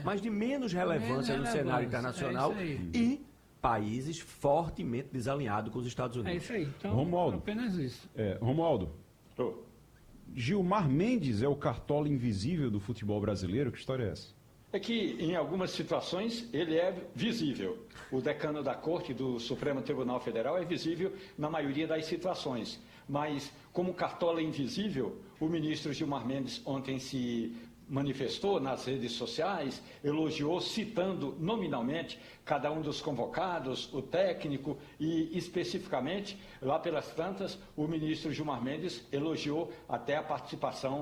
mas de menos relevância no cenário internacional e países fortemente desalinhados com os Estados Unidos. É isso aí. Então, Romualdo, apenas isso. Romualdo, Gilmar Mendes é o cartola invisível do futebol brasileiro? Que história é essa? É que, em algumas situações, ele é visível. O decano da Corte do Supremo Tribunal Federal é visível na maioria das situações. Mas, como cartola invisível, o ministro Gilmar Mendes ontem se manifestou nas redes sociais, elogiou, citando nominalmente cada um dos convocados, o técnico e, especificamente, lá pelas tantas, o ministro Gilmar Mendes elogiou até a participação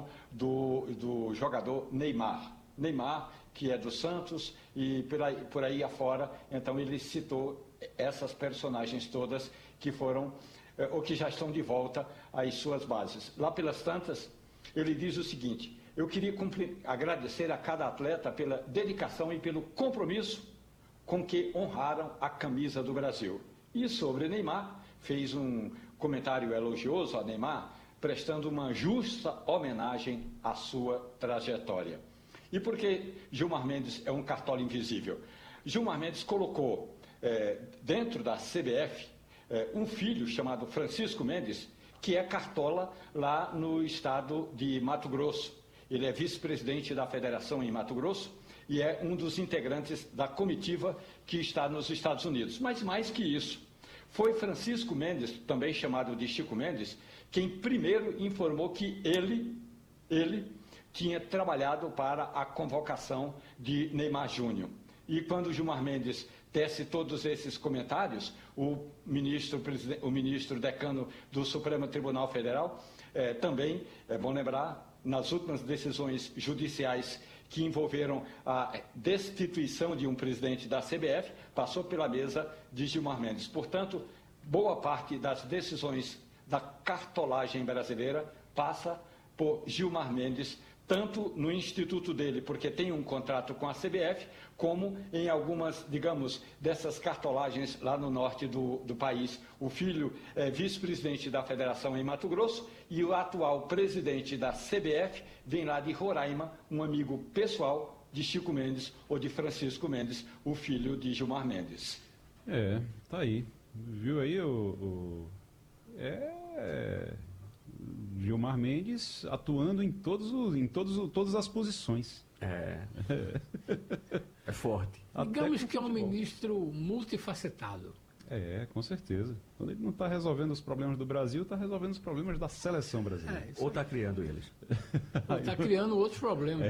do jogador Neymar. Neymar, que é do Santos, e por aí afora, então ele citou essas personagens todas que foram, ou que já estão de volta às suas bases. Lá pelas tantas, ele diz o seguinte: eu queria agradecer a cada atleta pela dedicação e pelo compromisso com que honraram a camisa do Brasil. E sobre Neymar, fez um comentário elogioso a Neymar, prestando uma justa homenagem à sua trajetória. E por que Gilmar Mendes é um cartola invisível? Gilmar Mendes colocou dentro da CBF um filho chamado Francisco Mendes, que é cartola lá no estado de Mato Grosso. Ele é vice-presidente da federação em Mato Grosso e é um dos integrantes da comitiva que está nos Estados Unidos. Mas mais que isso, foi Francisco Mendes, também chamado de Chico Mendes, quem primeiro informou que ele tinha trabalhado para a convocação de Neymar Júnior. E quando Gilmar Mendes tece todos esses comentários, o ministro decano do Supremo Tribunal Federal também, é bom lembrar, nas últimas decisões judiciais que envolveram a destituição de um presidente da CBF, passou pela mesa de Gilmar Mendes. Portanto, boa parte das decisões da cartolagem brasileira passa por Gilmar Mendes, tanto no instituto dele, porque tem um contrato com a CBF, como em algumas, digamos, dessas cartolagens lá no norte do país. O filho é vice-presidente da federação em Mato Grosso e o atual presidente da CBF vem lá de Roraima, um amigo pessoal de Chico Mendes ou de Francisco Mendes, o filho de Gilmar Mendes. Tá aí. Viu aí Gilmar Mendes atuando em todas as posições. É forte. Digamos que é um ministro multifacetado. Com certeza. Quando ele não está resolvendo os problemas do Brasil, está resolvendo os problemas da seleção brasileira. Ou está criando eles. Ou está criando outros problemas.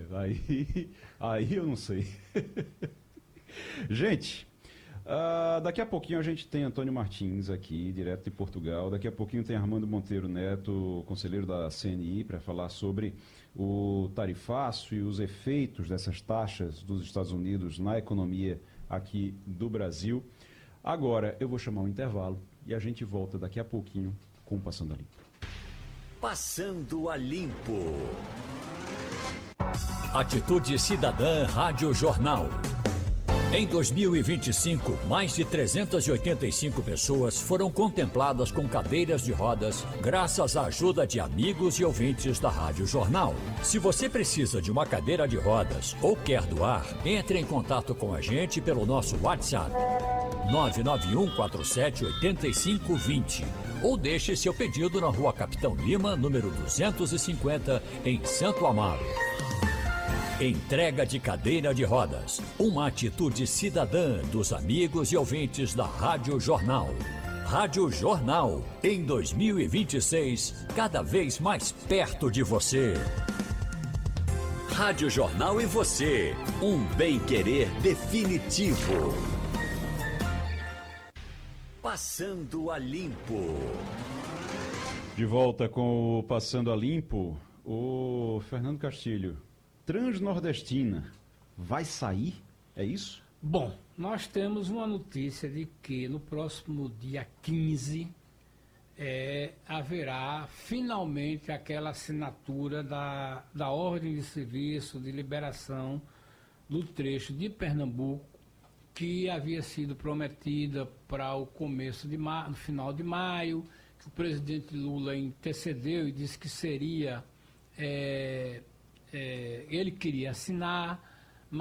Aí eu não sei. Gente, daqui a pouquinho a gente tem Antônio Martins aqui, direto de Portugal. Daqui a pouquinho tem Armando Monteiro Neto, conselheiro da CNI, para falar sobre o tarifaço e os efeitos dessas taxas dos Estados Unidos na economia aqui do Brasil. Agora eu vou chamar um intervalo e a gente volta daqui a pouquinho com o Passando a Limpo. Passando a Limpo. Atitude Cidadã Rádio Jornal. Em 2025, mais de 385 pessoas foram contempladas com cadeiras de rodas graças à ajuda de amigos e ouvintes da Rádio Jornal. Se você precisa de uma cadeira de rodas ou quer doar, entre em contato com a gente pelo nosso WhatsApp 991478520 ou deixe seu pedido na Rua Capitão Lima, número 250, em Santo Amaro. Entrega de cadeira de rodas, uma atitude cidadã dos amigos e ouvintes da Rádio Jornal. Rádio Jornal, em 2026, cada vez mais perto de você. Rádio Jornal e você, um bem-querer definitivo. Passando a Limpo. De volta com o Passando a Limpo, o Fernando Castilho. Transnordestina vai sair? É isso? Bom, nós temos uma notícia de que no próximo dia 15 haverá finalmente aquela assinatura da ordem de serviço de liberação do trecho de Pernambuco que havia sido prometida para o começo no final de maio, que o presidente Lula intercedeu e disse que seria... ele queria assinar,